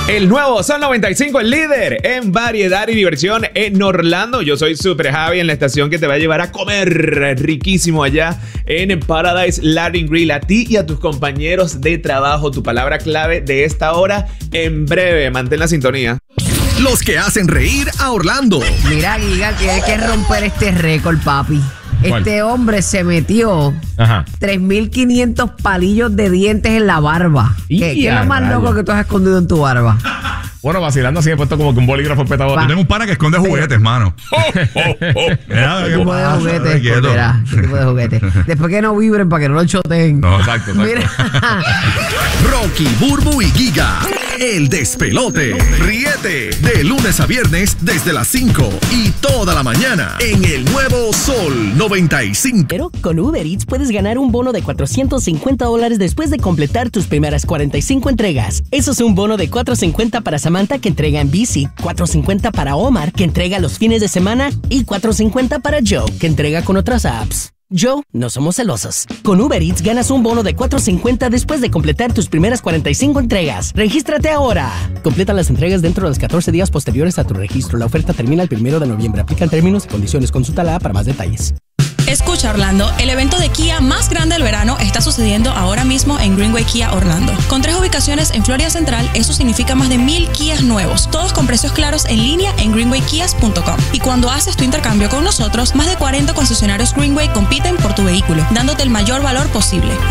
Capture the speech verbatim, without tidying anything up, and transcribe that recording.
El nuevo Sol noventa y cinco, el líder en variedad y diversión en Orlando. Yo soy Super Javi, en la estación que te va a llevar a comer riquísimo allá en Paradise Latin Grill. A ti y a tus compañeros de trabajo. Tu palabra clave de esta hora en breve. Mantén la sintonía. Los que hacen reír a Orlando. Mira, Giga, que hay que romper este récord, papi. ¿Cuál? Este hombre se metió Ajá. tres mil quinientos palillos de dientes en la barba. Y ¿Qué, ¿Qué es a lo más rayos. loco que tú has escondido en tu barba? Bueno, vacilando así, he puesto como que un bolígrafo petado. Va. Yo tengo un pana que esconde juguetes, mano. Mira, ¿Qué ¿qué tipo de pasa? juguete Quieto. esconderá? ¿Qué tipo de juguete? Después que no vibren para que no lo choteen. No, Exacto, exacto. Mira. Rocky, Burbu y Giga. El despelote. Ríete de lunes a viernes desde las cinco y toda la mañana en el nuevo Sol noventa y cinco. Pero con Uber Eats puedes ganar un bono de cuatrocientos cincuenta dólares después de completar tus primeras cuarenta y cinco entregas. Eso es un bono de cuatrocientos cincuenta para Samantha, que entrega en bici, cuatrocientos cincuenta para Omar, que entrega los fines de semana, y cuatrocientos cincuenta para Joe, que entrega con otras apps. Joe, no somos celosos. Con Uber Eats ganas un bono de cuatrocientos cincuenta después de completar tus primeras cuarenta y cinco entregas. ¡Regístrate ahora! Completa las entregas dentro de los catorce días posteriores a tu registro. La oferta termina el primero de noviembre. Aplican términos y condiciones. Consúltala para más detalles. Escucha, Orlando, el evento de Kia más grande del verano está sucediendo ahora mismo en Greenway Kia Orlando. Con tres ubicaciones en Florida Central, eso significa más de mil Kias nuevos, todos con precios claros en línea en greenway kias punto com. Y cuando haces tu intercambio con nosotros, más de cuarenta concesionarios Greenway compiten por tu vehículo, dándote el mayor valor posible.